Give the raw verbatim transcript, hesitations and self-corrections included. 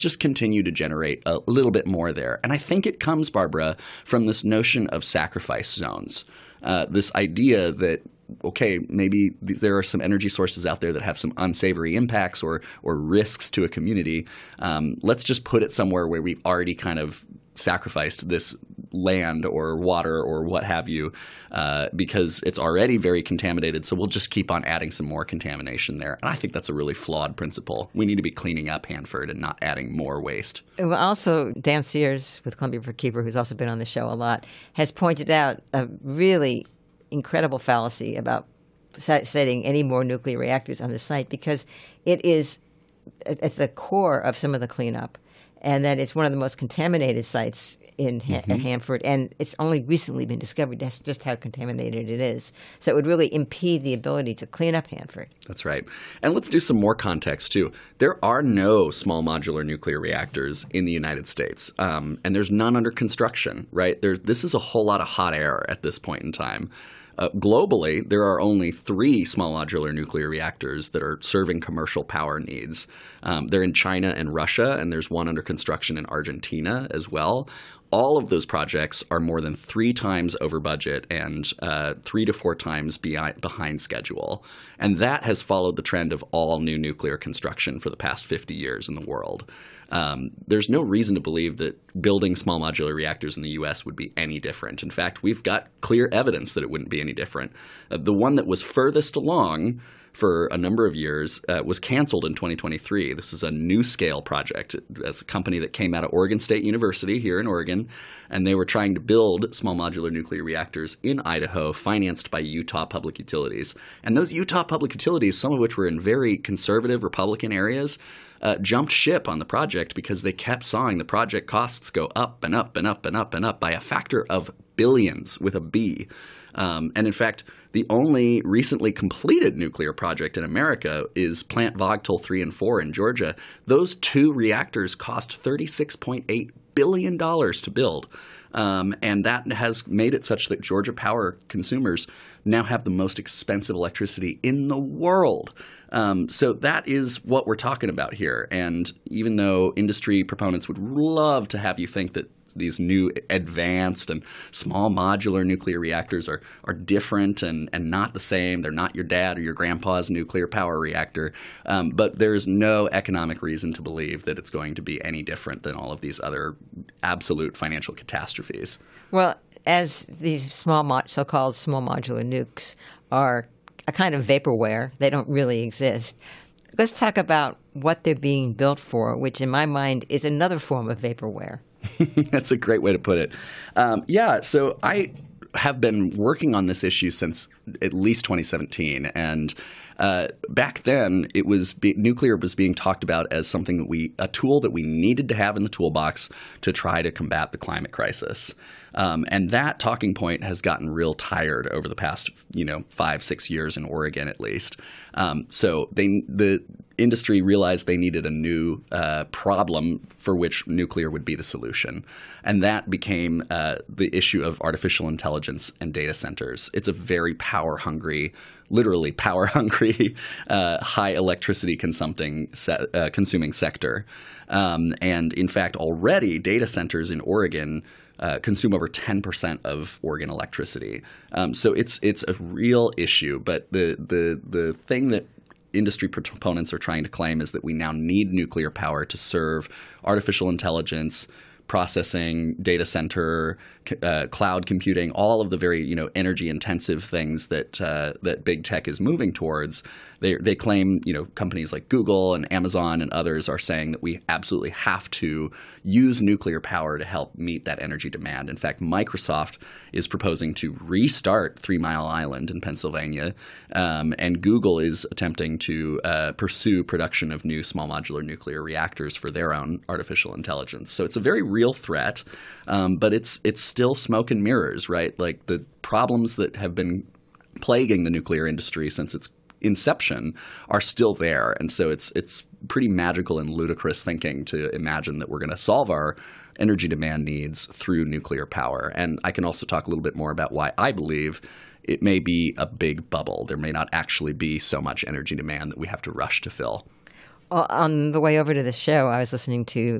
just continue to generate a little bit more there. And I think it comes, Barbara, from this notion of sacrifice zones. Uh, this idea that, okay, maybe th- there are some energy sources out there that have some unsavory impacts or or risks to a community. Um, let's just put it somewhere where we've already kind of sacrificed this land or water or what have you, uh, because it's already very contaminated. So we'll just keep on adding some more contamination there. And I think that's a really flawed principle. We need to be cleaning up Hanford and not adding more waste. Well, also, Dan Sears with Columbia Riverkeeper, who's also been on the show a lot, has pointed out a really incredible fallacy about setting any more nuclear reactors on the site, because it is at the core of some of the cleanup, and that it's one of the most contaminated sites in mm-hmm. at Hanford, and it's only recently been discovered that's just how contaminated it is. So it would really impede the ability to clean up Hanford. That's right. And let's do some more context, too. There are no small modular nuclear reactors in the United States, um, and there's none under construction, right? There's, this is a whole lot of hot air at this point in time. Uh, globally, there are only three small modular nuclear reactors that are serving commercial power needs. Um, they're in China and Russia, and there's one under construction in Argentina as well. All of those projects are more than three times over budget and uh, three to four times behind, behind schedule. And that has followed the trend of all new nuclear construction for the past fifty years in the world. Um, there's no reason to believe that building small modular reactors in the U S would be any different. In fact, we've got clear evidence that it wouldn't be any different. Uh, the one that was furthest along for a number of years uh, was canceled in twenty twenty-three. This is a NuScale project. It's a company that came out of Oregon State University here in Oregon, and they were trying to build small modular nuclear reactors in Idaho, financed by Utah Public Utilities. And those Utah Public Utilities, some of which were in very conservative Republican areas, Uh, jumped ship on the project because they kept sawing the project costs go up and up and up and up and up by a factor of billions with a B. Um, and in fact, the only recently completed nuclear project in America is Plant Vogtle three and four in Georgia. Those two reactors cost thirty-six point eight billion dollars to build. Um, and that has made it such that Georgia Power consumers now have the most expensive electricity in the world. Um, so that is what we're talking about here. And even though industry proponents would love to have you think that these new advanced and small modular nuclear reactors are, are different and, and not the same, they're not your dad or your grandpa's nuclear power reactor, um, but there's no economic reason to believe that it's going to be any different than all of these other absolute financial catastrophes. Well, as these small mo- so-called small modular nukes are a kind of vaporware, they don't really exist. Let's talk about what they're being built for, which in my mind is another form of vaporware. That's a great way to put it. Um, yeah, so I have been working on this issue since at least twenty seventeen, and uh, back then it was be- nuclear was being talked about as something that we a tool that we needed to have in the toolbox to try to combat the climate crisis. Um, and that talking point has gotten real tired over the past, you know, five, six years in Oregon, at least. Um, so they, the industry realized they needed a new uh, problem for which nuclear would be the solution. And that became uh, the issue of artificial intelligence and data centers. It's a very power-hungry, literally power-hungry, uh, high electricity consuming, se- uh, consuming sector. Um, and in fact, already data centers in Oregon Uh, consume over ten percent of Oregon electricity. Um, so it's it's a real issue. But the, the the thing that industry proponents are trying to claim is that we now need nuclear power to serve artificial intelligence, processing, data center, uh, cloud computing, all of the very, you know, energy intensive things that uh, that big tech is moving towards. They they claim, you know, companies like Google and Amazon and others are saying that we absolutely have to use nuclear power to help meet that energy demand. In fact, Microsoft is proposing to restart Three Mile Island in Pennsylvania, um, and Google is attempting to uh, pursue production of new small modular nuclear reactors for their own artificial intelligence. So it's a very real threat, um, but it's it's still smoke and mirrors, right? Like the problems that have been plaguing the nuclear industry since its inception are still there. And so it's it's pretty magical and ludicrous thinking to imagine that we're going to solve our energy demand needs through nuclear power. And I can also talk a little bit more about why I believe it may be a big bubble. There may not actually be so much energy demand that we have to rush to fill. Well, on the way over to the show, I was listening to